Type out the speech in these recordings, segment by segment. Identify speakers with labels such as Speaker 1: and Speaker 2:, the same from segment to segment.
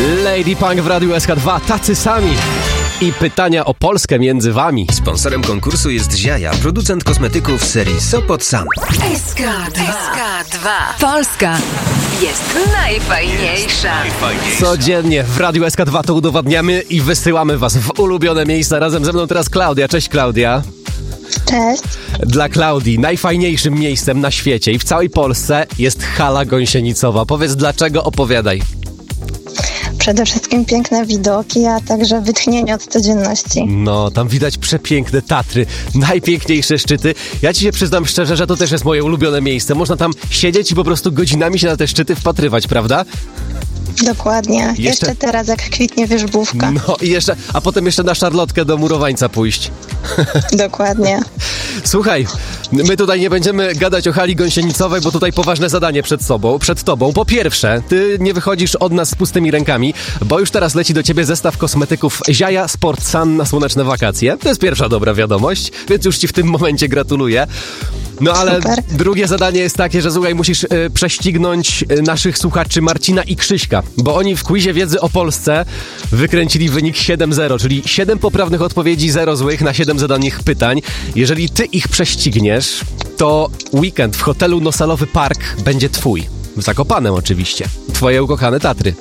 Speaker 1: Lady Punk w Radiu SK2, tacy sami. I pytania o Polskę między wami.
Speaker 2: Sponsorem konkursu jest Ziaja, producent kosmetyków serii Sopot Sam.
Speaker 3: SK2. Polska jest najfajniejsza.
Speaker 1: Codziennie w Radiu SK2 to udowadniamy i wysyłamy was w ulubione miejsca. Razem ze mną teraz Klaudia. Cześć Klaudia.
Speaker 4: Cześć.
Speaker 1: Dla Klaudii najfajniejszym miejscem na świecie i w całej Polsce jest Hala Gąsienicowa. Powiedz dlaczego, opowiadaj.
Speaker 4: Przede wszystkim piękne widoki, a także wytchnienie od codzienności.
Speaker 1: No, tam widać przepiękne Tatry, najpiękniejsze szczyty. Ja ci się przyznam szczerze, że to też jest moje ulubione miejsce. Można tam siedzieć i po prostu godzinami się na te szczyty wpatrywać, prawda?
Speaker 4: Dokładnie. Jeszcze teraz jak kwitnie wierzbówka.
Speaker 1: No i jeszcze, a potem jeszcze na szarlotkę do Murowańca pójść.
Speaker 4: Dokładnie.
Speaker 1: Słuchaj, my tutaj nie będziemy gadać o Hali Gąsienicowej, bo tutaj poważne zadanie przed tobą. Po pierwsze, ty nie wychodzisz od nas z pustymi rękami, bo już teraz leci do ciebie zestaw kosmetyków Ziaja Sport Sun na słoneczne wakacje. To jest pierwsza dobra wiadomość, więc już ci w tym momencie gratuluję. No ale
Speaker 4: Super.
Speaker 1: Drugie zadanie jest takie, że słuchaj, musisz prześcignąć naszych słuchaczy Marcina i Krzyśka, bo oni w quizie wiedzy o Polsce wykręcili wynik 7-0, czyli 7 poprawnych odpowiedzi, 0 złych na 7 zadanych pytań. Jeżeli ty ich prześcigniesz, to weekend w hotelu Nosalowy Park będzie twój. W Zakopanem oczywiście. Twoje ukochane Tatry.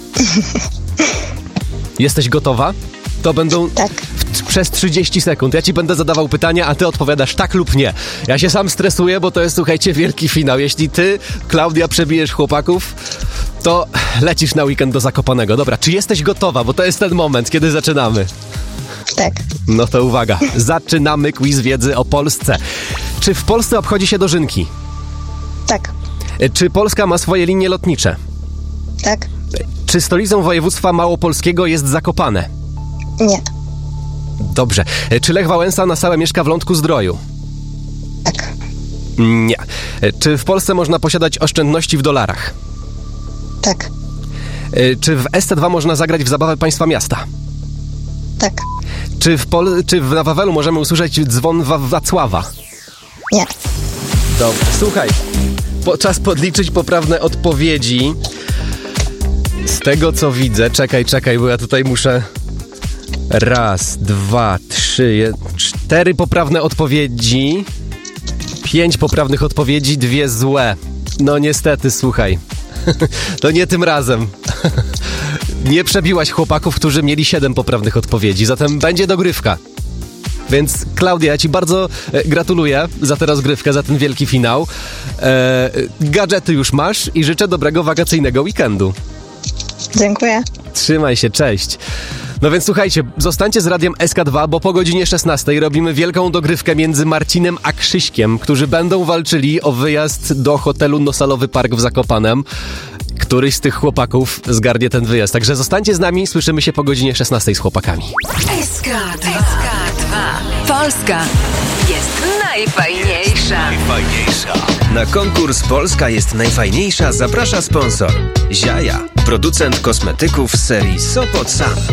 Speaker 1: Jesteś gotowa? To będą...
Speaker 4: Tak.
Speaker 1: Przez 30 sekund. Ja ci będę zadawał pytania, a ty odpowiadasz tak lub nie. Ja się sam stresuję, bo to jest, słuchajcie, wielki finał. Jeśli ty, Klaudia, przebijesz chłopaków, to lecisz na weekend do Zakopanego. Dobra, czy jesteś gotowa? Bo to jest ten moment, kiedy zaczynamy.
Speaker 4: Tak.
Speaker 1: No to uwaga. Zaczynamy quiz wiedzy o Polsce. Czy w Polsce obchodzi się dożynki?
Speaker 4: Tak.
Speaker 1: Czy Polska ma swoje linie lotnicze?
Speaker 4: Tak.
Speaker 1: Czy stolicą województwa małopolskiego jest Zakopane?
Speaker 4: Nie.
Speaker 1: Dobrze. Czy Lech Wałęsa na stałe mieszka w Lądku-Zdroju?
Speaker 4: Tak.
Speaker 1: Nie. Czy w Polsce można posiadać oszczędności w dolarach?
Speaker 4: Tak.
Speaker 1: Czy w SC2 można zagrać w zabawę państwa miasta?
Speaker 4: Tak.
Speaker 1: Czy na Wawelu możemy usłyszeć dzwon Wacława?
Speaker 4: Nie.
Speaker 1: Dobrze. Słuchaj, czas podliczyć poprawne odpowiedzi. Z tego co widzę, czekaj, bo ja tutaj muszę... 1, 2, 3, 4 poprawne odpowiedzi, 5 poprawnych odpowiedzi, 2 złe. No niestety, słuchaj, to nie tym razem. Nie przebiłaś chłopaków, którzy mieli 7 poprawnych odpowiedzi, zatem będzie dogrywka. Więc Klaudia, ja ci bardzo gratuluję za tę rozgrywkę, za ten wielki finał. Gadżety już masz i życzę dobrego wakacyjnego weekendu.
Speaker 4: Dziękuję.
Speaker 1: Trzymaj się, cześć. No więc słuchajcie, zostańcie z Radiem SK2, bo po godzinie 16 robimy wielką dogrywkę między Marcinem a Krzyśkiem, którzy będą walczyli o wyjazd do hotelu Nosalowy Park w Zakopanem. Któryś z tych chłopaków zgarnie ten wyjazd. Także zostańcie z nami, słyszymy się po godzinie 16 z chłopakami.
Speaker 3: SK2. Polska jest najfajniejsza.
Speaker 2: Na konkurs Polska jest najfajniejsza zaprasza sponsor Ziaja, producent kosmetyków serii Sopot Sam.